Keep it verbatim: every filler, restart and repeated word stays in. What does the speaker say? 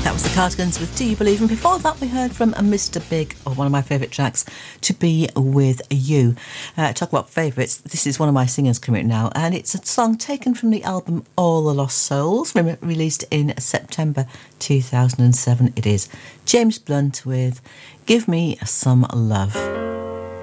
That was the Cardigans with Do You Believe? And before that we heard from a Mister Big, or one of my favourite tracks, To Be With You. Uh, talk about favourites, this is one of my singers coming now, and it's a song taken from the album All the Lost Souls, re- released in September two thousand seven. It is James Blunt with Give Me Some Love.